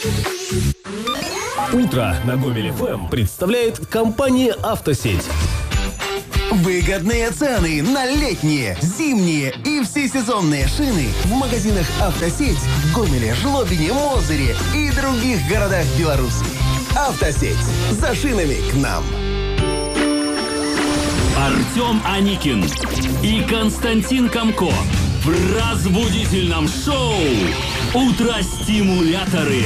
Утро на Гомель ФМ представляет компания «Автосеть». Выгодные цены на летние, зимние и всесезонные шины в магазинах «Автосеть» в Гомеле, Жлобине, Мозыре и других городах Беларуси. «Автосеть». За шинами к нам. Артем Аникин и Константин Комко в разбудительном шоу «Утро-стимуляторы».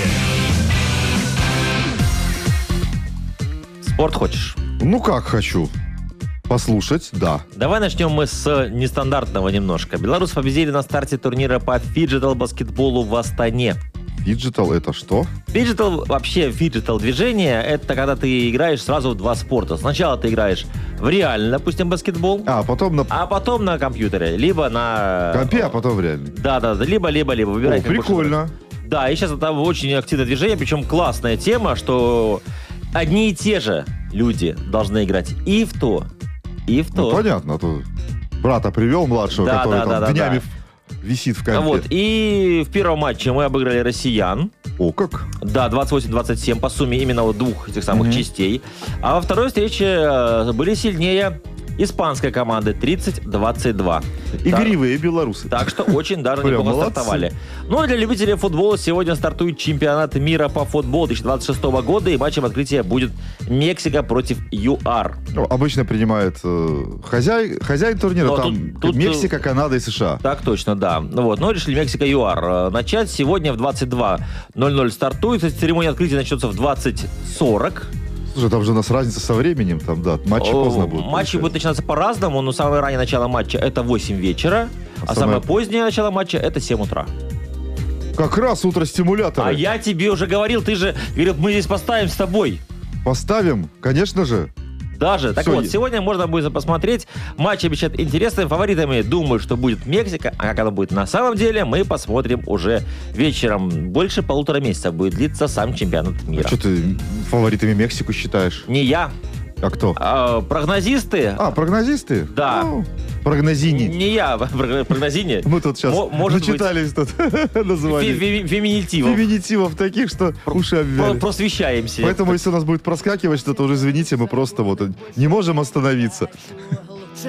Спорт хочешь? Ну как хочу. Послушать, да. Давай начнем мы с нестандартного немножко. Беларусь победили на старте турнира по фиджитал-баскетболу в Астане. Фиджитал это что? Фиджитал, вообще фиджитал движение, это когда ты играешь сразу в два спорта. Сначала ты играешь в реальный, допустим, баскетбол, А потом на компьютере, либо на... компе, а потом в реальный. Да, либо. Выбирай, О, как больше прикольно. нравится. Да, и сейчас это очень активное движение, причем классная тема, что одни и те же люди должны играть и в то, и в то. Ну, понятно, а то брата привел младшего, Да, который там днями да. висит в компе. Вот, и в первом матче мы обыграли россиян. О, как? Да, 28-27 по сумме именно вот двух этих самых частей. А во второй встрече были сильнее испанской команды 30-22. Игривые белорусы. Так что очень даже Прям неплохо молодцы. стартовали. Ну и для любителей футбола сегодня стартует чемпионат мира по футболу 2026 года, и матчем открытия будет Мексика против ЮАР. Ну, обычно принимает хозяин турнира, Но там тут, Мексика, Канада и США. Так точно, да. Ну вот, но решили Мексика-ЮАР начать. Сегодня в 22:00 стартует. Церемония открытия начнется в 20:40. Слушай, там же у нас разница со временем, там, да, матчи поздно будут. Матчи будут начинаться по-разному, но самое раннее начало матча это 8 вечера, а самое позднее начало матча это 7 утра. Как раз утро стимулятора. А я тебе уже говорил, ты же говорил, мы здесь поставим с тобой. Поставим, конечно же. Даже. Так Всё, вот, сегодня можно будет посмотреть. Матч обещает интересным. Фаворитами думаю, что будет Мексика. А как оно будет на самом деле, мы посмотрим уже вечером. Больше 1,5 месяца будет длиться сам чемпионат мира. А что ты фаворитами Мексику считаешь? Не я, А кто? а прогнозисты. Прогнозисты? Да. Ну, прогнозини. Не я, прогнозине. Мы тут сейчас Может быть, начитались тут названий. феминитивов. Феминитивов таких, что уши обвяли. Просвещаемся. Поэтому, если у нас будет проскакивать что-то, уже извините, мы просто вот не можем остановиться.